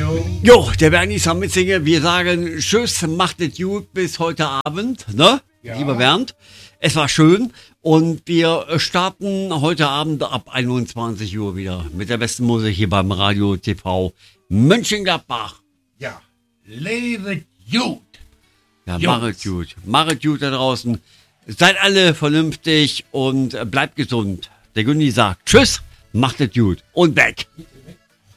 Jo, der Bernie ist am Mitsingen. Wir sagen Tschüss, macht es gut bis heute Abend, ne? Ja. Lieber Bernd, es war schön und wir starten heute Abend ab 21 Uhr wieder mit der besten Musik hier beim Radio TV Mönchengladbach. Ja, lebt gut. Ja, machet gut da draußen. Seid alle vernünftig und bleibt gesund. Der Günni sagt Tschüss, macht es gut und weg.